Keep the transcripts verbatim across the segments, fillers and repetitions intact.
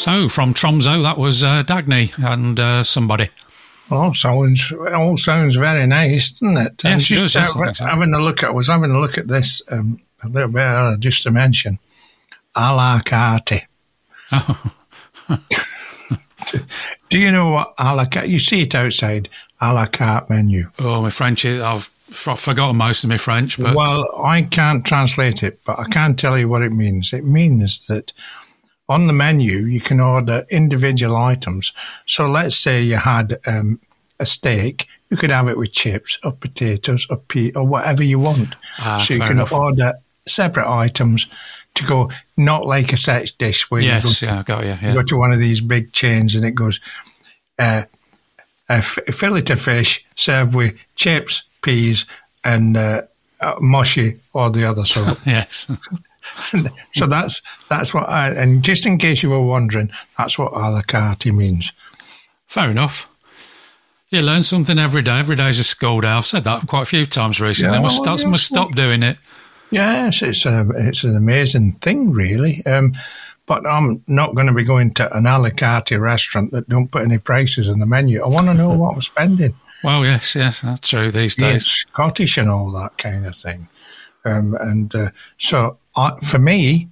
So, from Tromso, that was uh, Dagny and uh, somebody. Well, sounds all sounds very nice, doesn't it? Yes, and it just does, yes, uh, I think so. having a look at, I was having a look at this um, a little bit earlier, just to mention, a la carte. Oh. Do you know what a la carte? You see it outside, a la carte menu. Oh, my French is, I've f- forgotten most of my French. But Well, I can't translate it, but I can tell you what it means. It means that on the menu, you can order individual items. So let's say you had um, a steak, you could have it with chips or potatoes or pea or whatever you want. Ah, so you fair can enough. order separate items to go, not like a set dish where yes, you, go to, yeah, I got you. Yeah. you go to one of these big chains and it goes, uh, a, f- a fillet of fish served with chips, peas and uh, uh, mushy or the other sort. Yes. So that's that's what I, and just in case you were wondering, that's what a la carte means. Fair enough. You learn something every day. Every day's a school day. I've said that quite a few times recently. Yeah, must, well, stop, yeah, must stop doing it. Yes, it's a, it's an amazing thing, really. Um, but I'm not going to be going to an a la carte restaurant that don't put any prices on the menu. I want to know what I'm spending. Well, yes, yes, that's true these Yeah, days. it's Scottish and all that kind of thing. Um, and uh, so I, for me,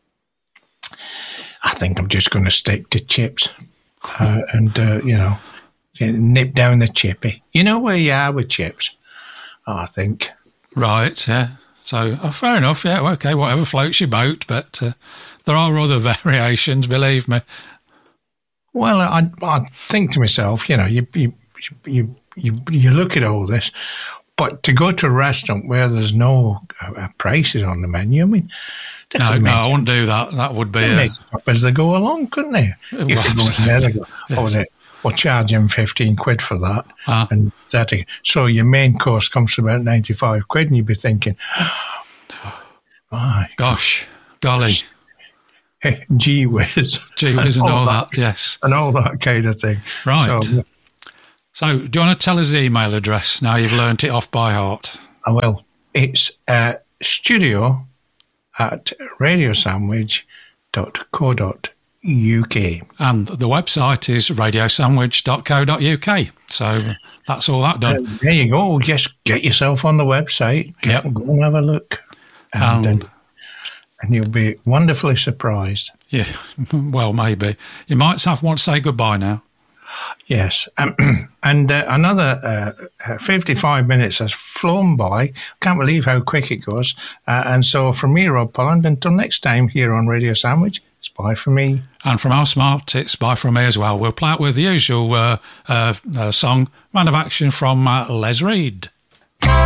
I think I'm just going to stick to chips uh, and, uh, you know, nip down the chippy. You know where you are with chips, I think. Right, yeah. So, oh, fair enough, yeah, okay, whatever floats your boat, but uh, there are other variations, believe me. Well, I, I think to myself, you know, you, you, you, you, you look at all this, but to go to a restaurant where there's no uh, prices on the menu, I mean, they No, could no, make I it- wouldn't do that. That would be... they Uh, make it up as they go along, couldn't they? You Well, could go in there and go, oh, yes. they, we'll charge him fifteen quid for that. Ah. And that, so your main course comes to about ninety-five quid, and you'd be thinking, my gosh, golly, eh, gee whiz. gee whiz and all that, yes. And all that kind of thing. Right. So, So, do you want to tell us the email address now you've learnt it off by heart? I will. It's uh, studio at radiosandwich dot co dot uk. And the website is radio sandwich dot co dot uk. So, that's all that done. Uh, there you go. Just get yourself on the website. Get, Yep. Go and have a look. And, And- uh, and you'll be wonderfully surprised. Yeah, well, maybe. You might have want to say goodbye now. Yes. Um, and uh, another uh, uh, fifty-five minutes has flown by. Can't believe how quick it goes. Uh, and so from me, Rob Polland, until next time here on Radio Sandwich, it's bye from me. And from our smart, it's bye from me as well. We'll play it with the usual uh, uh, uh, song, Man of Action from uh, Les Reed.